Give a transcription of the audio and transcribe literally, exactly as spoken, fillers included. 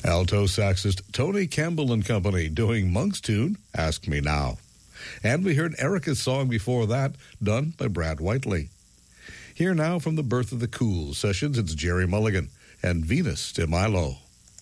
Alto saxist Tony Campbell and Company doing Monk's tune, Ask Me Now. And we heard Erica's song before that, done by Brad Whiteley. Here now from the Birth of the Cool sessions, it's Jerry Mulligan and Venus de Milo.